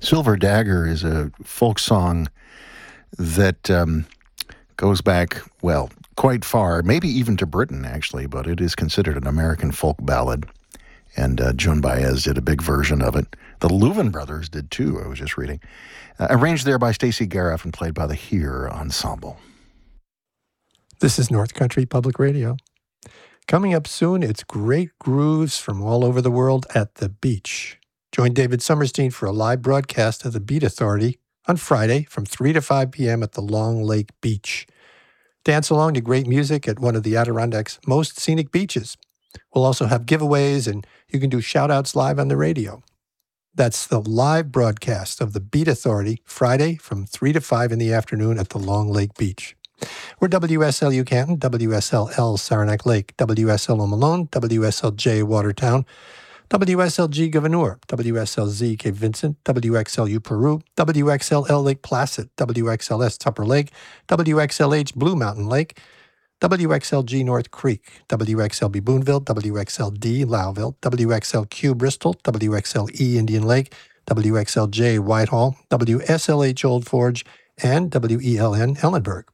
Silver Dagger is a folk song that goes back, well, quite far, maybe even to Britain, actually, but it is considered an American folk ballad. And Joan Baez did a big version of it. The Louvin Brothers did too, I was just reading. Arranged there by Stacey Gareff and played by the Here Ensemble. This is North Country Public Radio. Coming up soon, it's great grooves from all over the world at the beach. Join David Summerstein for a live broadcast of the Beat Authority on Friday from 3 to 5 p.m. at the Long Lake Beach. Dance along to great music at one of the Adirondacks' most scenic beaches. We'll also have giveaways, and you can do shout-outs live on the radio. That's the live broadcast of the Beat Authority, Friday from 3 to 5 in the afternoon at the Long Lake Beach. We're WSLU Canton, WSLL Saranac Lake, WSLO Malone, WSLJ Watertown, WSLG Gouverneur, WSLZ Cape Vincent, WXLU Peru, WXLL Lake Placid, WXLS Tupper Lake, WXLH Blue Mountain Lake, WXLG North Creek, WXLB Boonville, WXLD Lowville, WXLQ Bristol, WXLE Indian Lake, WXLJ Whitehall, WSLH Old Forge, and WELN Ellenburg.